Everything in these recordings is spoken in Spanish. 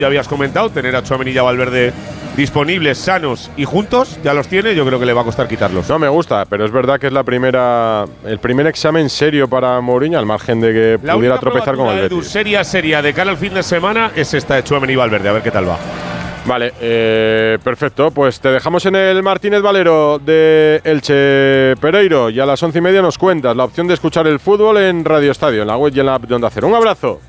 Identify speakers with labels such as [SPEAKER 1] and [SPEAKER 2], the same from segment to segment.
[SPEAKER 1] Ya habías comentado, tener a Tchouaméni y a Valverde disponibles, sanos y juntos, ya los tiene, yo creo que le va a costar quitarlos.
[SPEAKER 2] No me gusta, pero es verdad que es el primer examen serio para Mourinho, al margen de que pudiera tropezar con el Betis.
[SPEAKER 1] Seria de cara al fin de semana es esta de Tchouaméni y Valverde, a ver qué tal va.
[SPEAKER 2] Vale, perfecto, pues te dejamos en el Martínez Valero de Elche Pereiro y a las 11:30 nos cuentas la opción de escuchar el fútbol en Radio Estadio, en la web y en la app de Onda Cero. Un abrazo.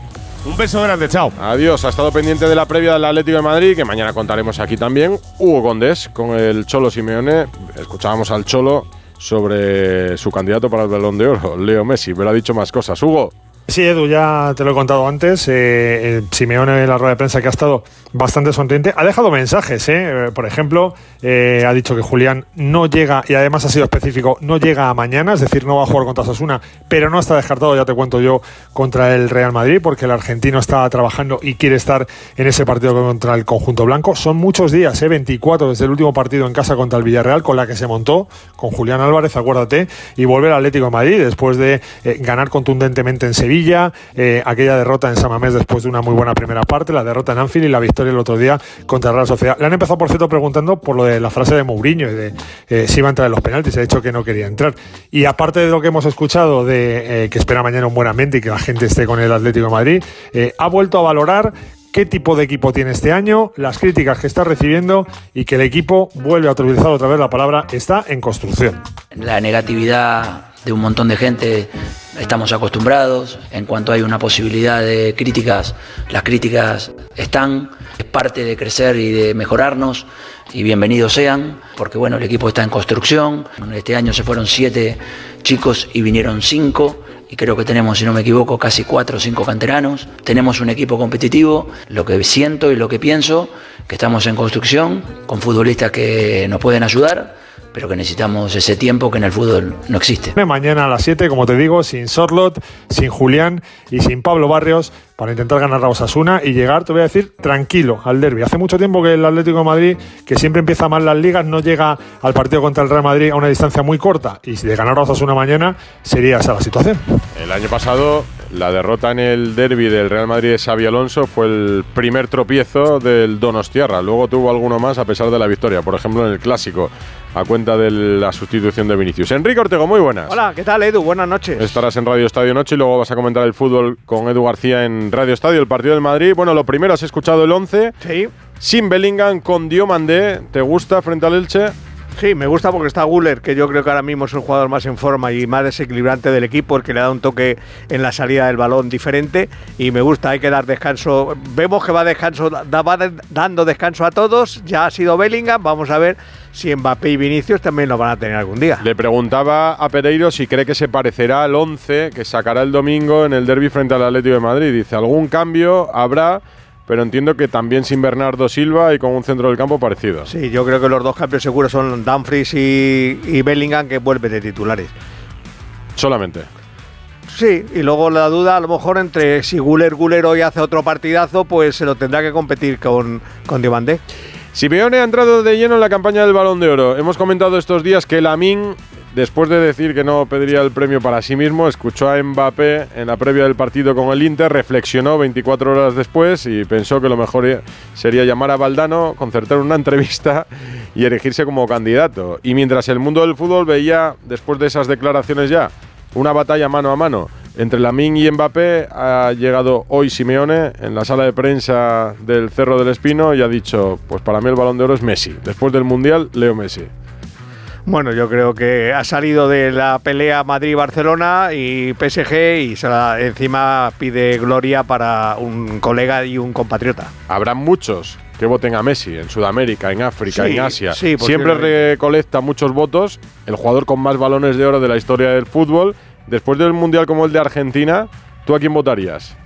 [SPEAKER 1] Un beso grande, chao.
[SPEAKER 2] Adiós, ha estado pendiente de la previa del Atlético de Madrid, que mañana contaremos aquí también. Hugo Condés con el Cholo Simeone. Escuchábamos al Cholo sobre su candidato para el Balón de Oro, Leo Messi, pero ha dicho más cosas. Hugo.
[SPEAKER 3] Sí, Edu, ya te lo he contado antes. Simeone en la rueda de prensa, que ha estado bastante sonriente, ha dejado mensajes. Por ejemplo, ha dicho que Julián no llega, y además ha sido específico, no llega a mañana, es decir, no va a jugar contra Osasuna, pero no está descartado, ya te cuento yo, contra el Real Madrid, porque el argentino está trabajando y quiere estar en ese partido contra el conjunto blanco. Son muchos días, 24 desde el último partido en casa contra el Villarreal, con la que se montó, con Julián Álvarez, acuérdate, y volver al Atlético de Madrid después de ganar contundentemente en Sevilla. Aquella derrota en San Mamés después de una muy buena primera parte, la derrota en Anfield y la victoria el otro día contra la Real Sociedad. Le han empezado, por cierto, preguntando por lo de la frase de Mourinho, de si iba a entrar en los penaltis. Ha dicho que no quería entrar. Y aparte de lo que hemos escuchado de que espera mañana un buen ambiente y que la gente esté con el Atlético de Madrid, ha vuelto a valorar qué tipo de equipo tiene este año, las críticas que está recibiendo y que el equipo, vuelve a utilizar otra vez la palabra, está en construcción.
[SPEAKER 4] La negatividad de un montón de gente estamos acostumbrados. En cuanto hay una posibilidad de críticas, las críticas están, es parte de crecer y de mejorarnos, y bienvenidos sean, porque bueno, el equipo está en construcción. Este año se fueron 7 chicos y vinieron 5, y creo que tenemos, si no me equivoco, casi 4 o 5 canteranos. Tenemos un equipo competitivo. Lo que siento y lo que pienso, que estamos en construcción, con futbolistas que nos pueden ayudar, pero que necesitamos ese tiempo que en el fútbol no existe.
[SPEAKER 3] Mañana a las 7, como te digo, sin Sorloth, sin Julián y sin Pablo Barrios, para intentar ganar a Osasuna y llegar, te voy a decir, tranquilo al derbi. Hace mucho tiempo que el Atlético de Madrid, que siempre empieza mal las ligas, no llega al partido contra el Real Madrid a una distancia muy corta, y si de ganar a Osasuna mañana sería esa la situación.
[SPEAKER 2] El año pasado, la derrota en el derbi del Real Madrid de Xabi Alonso fue el primer tropiezo del Donostiarra. Luego tuvo alguno más a pesar de la victoria, por ejemplo en el Clásico, a cuenta de la sustitución de Vinicius. Enrique Ortego, muy buenas.
[SPEAKER 5] Hola, ¿qué tal, Edu? Buenas noches.
[SPEAKER 2] Estarás en Radio Estadio Noche y luego vas a comentar el fútbol con Edu García en Radio Estadio, el partido del Madrid. Bueno, lo primero, has escuchado el 11.
[SPEAKER 5] Sí.
[SPEAKER 2] Sin Bellingham, con Diomandé. ¿Te gusta frente al Elche?
[SPEAKER 5] Sí, me gusta porque está Güler, que yo creo que ahora mismo es el jugador más en forma y más desequilibrante del equipo, el que le da un toque en la salida del balón diferente, y me gusta, hay que dar descanso. Vemos que va dando descanso a todos, ya ha sido Bellingham, vamos a ver si Mbappé y Vinicius también lo van a tener algún día.
[SPEAKER 2] Le preguntaba a Pereiro si cree que se parecerá al 11 que sacará el domingo en el derbi frente al Atlético de Madrid. Dice, algún cambio habrá, pero entiendo que también sin Bernardo Silva y con un centro del campo parecido.
[SPEAKER 5] Sí, yo creo que los dos cambios seguros son Dumfries y Bellingham, que vuelven de titulares.
[SPEAKER 2] Solamente.
[SPEAKER 5] Sí, y luego la duda a lo mejor entre si Güler hoy hace otro partidazo, pues se lo tendrá que competir con Diomandé.
[SPEAKER 2] Simeone ha entrado de lleno en la campaña del Balón de Oro. Hemos comentado estos días que Lamine, después de decir que no pediría el premio para sí mismo, escuchó a Mbappé en la previa del partido con el Inter, reflexionó 24 horas después y pensó que lo mejor sería llamar a Valdano, concertar una entrevista y erigirse como candidato. Y mientras el mundo del fútbol veía, después de esas declaraciones ya, una batalla mano a mano entre Lamine y Mbappé, ha llegado hoy Simeone en la sala de prensa del Cerro del Espino y ha dicho, pues para mí el Balón de Oro es Messi. Después del Mundial, Leo Messi.
[SPEAKER 5] Bueno, yo creo que ha salido de la pelea Madrid-Barcelona y PSG y encima pide gloria para un colega y un compatriota.
[SPEAKER 2] Habrá muchos que voten a Messi en Sudamérica, en África, en Asia.
[SPEAKER 5] Sí,
[SPEAKER 2] siempre recolecta muchos votos, el jugador con más balones de oro de la historia del fútbol. Después del Mundial como el de Argentina, ¿tú a quién votarías?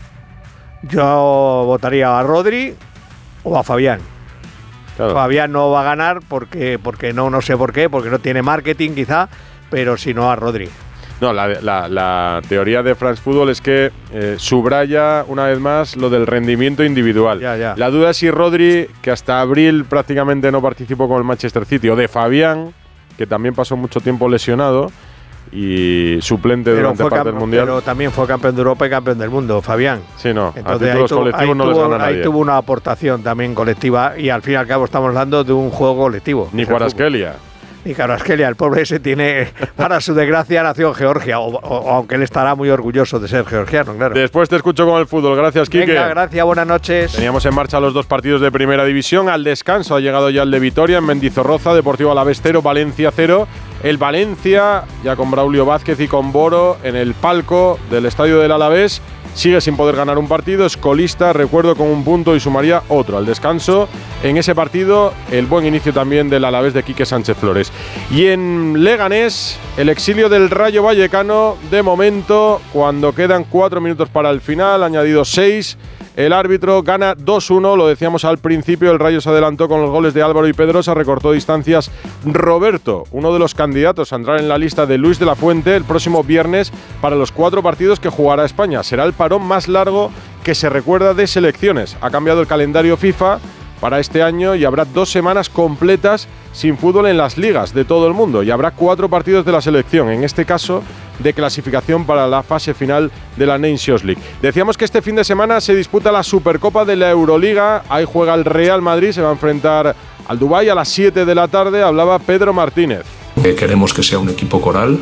[SPEAKER 5] Yo votaría a Rodri o a Fabián.
[SPEAKER 2] Claro.
[SPEAKER 5] Fabián no va a ganar porque no sé por qué, porque no tiene marketing quizá, pero si no a Rodri.
[SPEAKER 2] No, la teoría de France Football es que subraya una vez más lo del rendimiento individual.
[SPEAKER 5] Ya.
[SPEAKER 2] La duda es si Rodri, que hasta abril prácticamente no participó con el Manchester City, o de Fabián, que también pasó mucho tiempo lesionado, y suplente durante parte del Mundial.
[SPEAKER 5] Pero también fue campeón de Europa y campeón del mundo, Fabián.
[SPEAKER 2] Sí, no.
[SPEAKER 5] Entonces,
[SPEAKER 2] a títulos colectivos no les gana nadie.
[SPEAKER 5] Ahí tuvo una aportación también colectiva y al fin y al cabo estamos hablando de un juego colectivo.
[SPEAKER 2] Ni Kvaratskhelia.
[SPEAKER 5] Y Kvaratskhelia, el pobre ese tiene, para su desgracia, nació en Georgia, o aunque él estará muy orgulloso de ser georgiano, claro.
[SPEAKER 2] Después te escucho con el fútbol. Gracias, Quique.
[SPEAKER 5] Venga, gracias, buenas noches.
[SPEAKER 2] Teníamos en marcha los 2 partidos de Primera División. Al descanso ha llegado ya el de Vitoria en Mendizorroza, Deportivo Alavés 0, Valencia 0. El Valencia, ya con Braulio Vázquez y con Boro, en el palco del estadio del Alavés, sigue sin poder ganar un partido, es colista, recuerdo, con 1 punto y sumaría otro. Al descanso, en ese partido, el buen inicio también del Alavés de Quique Sánchez Flores. Y en Leganés, el exilio del Rayo Vallecano, de momento, cuando quedan 4 minutos para el final, añadido 6, el árbitro gana 2-1, lo decíamos al principio, el Rayo se adelantó con los goles de Álvaro y Pedrosa, recortó distancias Roberto, uno de los candidatos a entrar en la lista de Luis de la Fuente el próximo viernes para los 4 partidos que jugará España. Será el parón más largo que se recuerda de selecciones. Ha cambiado el calendario FIFA para este año y habrá 2 semanas completas sin fútbol en las ligas de todo el mundo y habrá 4 partidos de la selección, en este caso de clasificación para la fase final de la Nations League. Decíamos que este fin de semana se disputa la Supercopa de la Euroliga, ahí juega el Real Madrid, se va a enfrentar al Dubái a las 7 de la tarde, hablaba Pedro Martínez.
[SPEAKER 6] Queremos que sea un equipo coral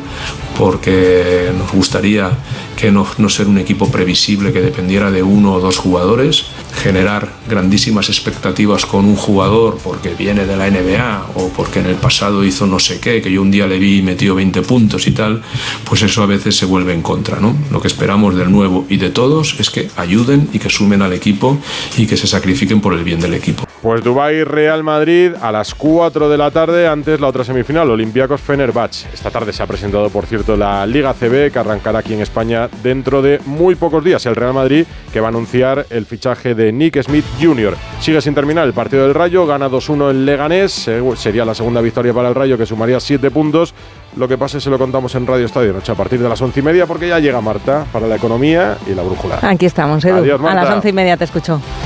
[SPEAKER 6] porque nos gustaría que no ser un equipo previsible que dependiera de 1 o 2 jugadores, generar grandísimas expectativas con un jugador porque viene de la NBA o porque en el pasado hizo no sé qué, que yo un día le vi y metió 20 puntos y tal, pues eso a veces se vuelve en contra, ¿no? Lo que esperamos del nuevo y de todos es que ayuden y que sumen al equipo y que se sacrifiquen por el bien del equipo.
[SPEAKER 2] Pues Dubái Real Madrid a las 4 de la tarde, antes la otra semifinal, Olympiacos Fenerbahce. Esta tarde se ha presentado, por cierto, la Liga CB, que arrancará aquí en España dentro de muy pocos días. El Real Madrid, que va a anunciar el fichaje de Nick Smith Jr. Sigue sin terminar el partido del Rayo, gana 2-1 en Leganés, sería la segunda victoria para el Rayo, que sumaría 7 puntos. Lo que pase se lo contamos en Radio Estadio Noche a partir de las 11:30, porque ya llega Marta para la economía y la brújula.
[SPEAKER 7] Aquí estamos, Edu.
[SPEAKER 2] Adiós, Marta.
[SPEAKER 7] A las 11:30 te escucho.